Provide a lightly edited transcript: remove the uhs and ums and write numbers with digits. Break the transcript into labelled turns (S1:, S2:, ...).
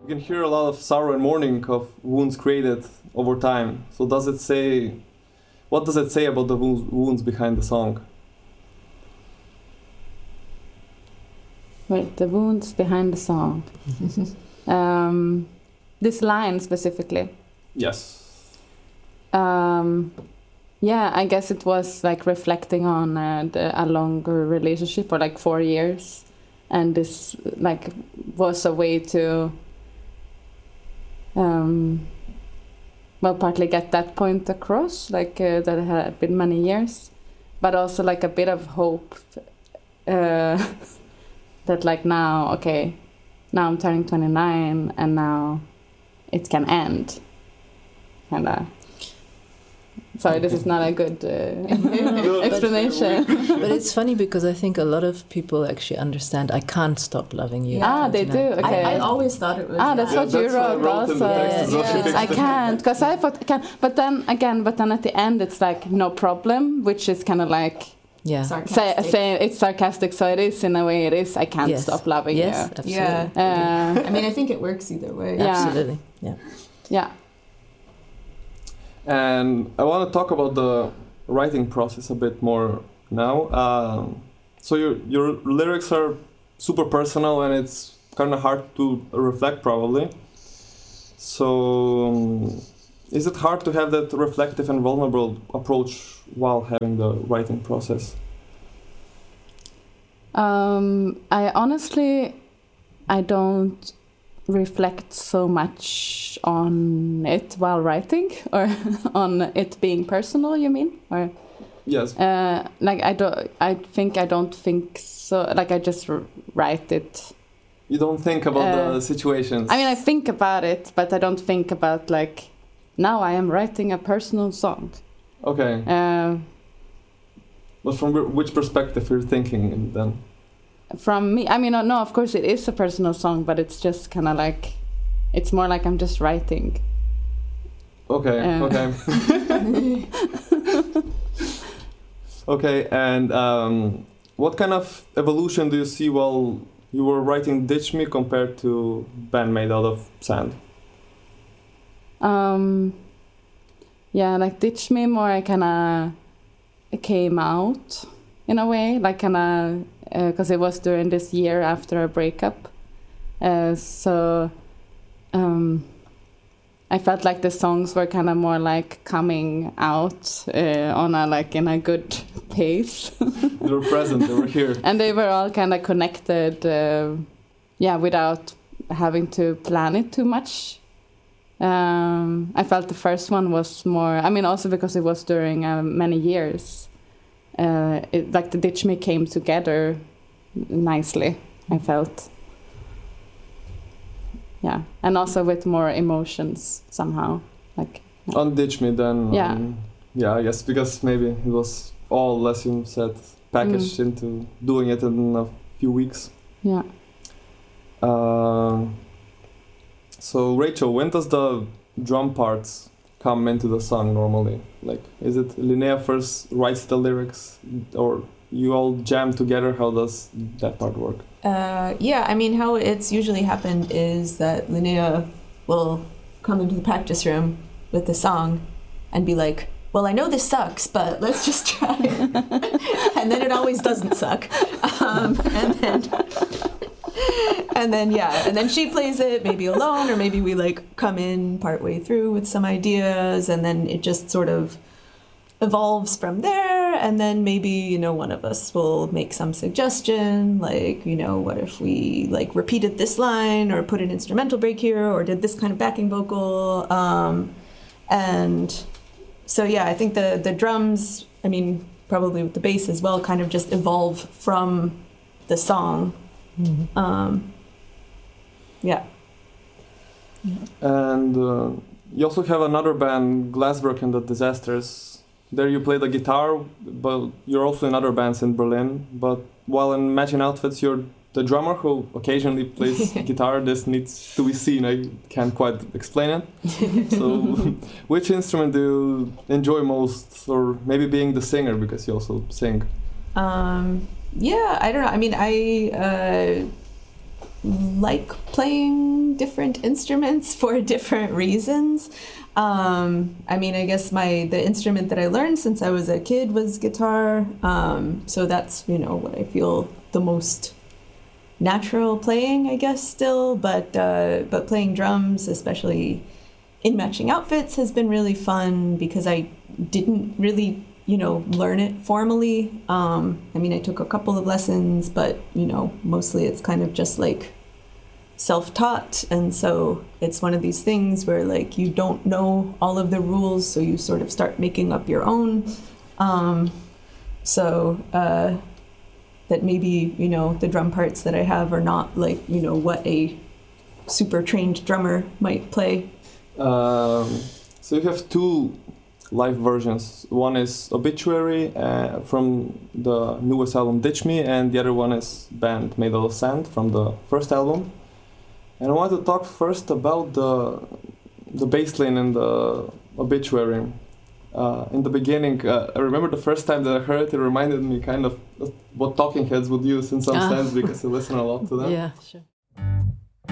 S1: You can hear a lot of sorrow and mourning of wounds created over time. So what does it say about the wounds behind the song?
S2: Wait, the wounds behind the song. This line specifically.
S1: Yes.
S2: Yeah, I guess it was like reflecting on a longer relationship, or like 4 years, and this like was a way to partly get that point across, like that it had been many years, but also like a bit of hope that like now I'm turning 29 and now it can end, kind of. Sorry, this is not a good explanation.
S3: But it's funny because I think a lot of people actually understand I can't stop loving you.
S2: They do. Okay.
S4: I always thought it was.
S2: That's what you wrote also. I can't, because I thought I can. But then at the end it's like no problem, which is kind of like say it's sarcastic. So it is in a way. It is. I can't stop loving you.
S3: Yes, absolutely.
S4: Yeah. I mean, I think it works either way.
S2: Yeah.
S3: Absolutely. Yeah.
S2: Yeah.
S1: And I want to talk about the writing process a bit more now. So your lyrics are super personal, and it's kind of hard to reflect, probably. So is it hard to have that reflective and vulnerable approach while having the writing process?
S2: I honestly don't reflect so much on it while writing, or on it being personal, you mean? Or
S1: yes.
S2: Like I don't think so. Like I just write it.
S1: You don't think about the situations.
S2: I mean, I think about it, but I don't think about like now I am writing a personal song.
S1: Okay. But from which perspective you're thinking then?
S2: From me, I mean, no, of course it is a personal song, but it's just kind of like, it's more like I'm just writing.
S1: Okay, okay. Okay, and what kind of evolution do you see while you were writing Ditch Me compared to Band Made Out of Sand?
S2: Yeah, like Ditch Me more, I kind of came out in a way, like kind of, because it was during this year after a breakup. So I felt like the songs were kind of more like coming out on a like in a good pace.
S1: They were present, they were here.
S2: And they were all kind of connected, without having to plan it too much. I felt the first one was more, I mean, also because it was during many years. Like the Ditch Me came together nicely, I felt. Yeah, and also with more emotions somehow. Like
S1: on Ditch Me then.
S2: Yeah.
S1: I guess because maybe it was all, as you said, packaged into doing it in a few weeks.
S2: Yeah.
S1: So Rachel, when does the drum parts come into the song normally? Like, is it Linnea first writes the lyrics, or you all jam together? How does that part work?
S4: Yeah, I mean, how it's usually happened is that Linnea will come into the practice room with the song and be like, well, I know this sucks, but let's just try it. And then it always doesn't suck. And then she plays it maybe alone, or maybe we like come in partway through with some ideas, and then it just sort of evolves from there. And then maybe, one of us will make some suggestion, like, what if we like repeated this line or put an instrumental break here or did this kind of backing vocal. And so, yeah, I think the drums, I mean, probably with the bass as well, kind of just evolve from the song. Mm-hmm. Yeah.
S1: And you also have another band, Glassberg and the Disasters. There you play the guitar, but you're also in other bands in Berlin. But while in Matching Outfits, you're the drummer who occasionally plays guitar. This needs to be seen. I can't quite explain it. So which instrument do you enjoy most? Or maybe being the singer, because you also sing.
S4: Yeah, I don't know. I mean, like playing different instruments for different reasons. I mean, I guess the instrument that I learned since I was a kid was guitar. So that's, you know, what I feel the most natural playing, I guess, still. But playing drums, especially in matching outfits, has been really fun because I didn't really, you know, learn it formally. I mean, I took a couple of lessons, but, you know, mostly it's kind of just like self-taught. And so it's one of these things where like you don't know all of the rules, so you sort of start making up your own. That maybe, you know, the drum parts that I have are not like, you know, what a super trained drummer might play.
S1: So you have two live versions. One is Obituary from the newest album Ditch Me, and the other one is Band Made Out of Sand from the first album. And I want to talk first about the bass line in the Obituary. In the beginning, I remember the first time that I heard it, it reminded me kind of what Talking Heads would use in some sense, because I listen a lot to them.
S3: Yeah, sure.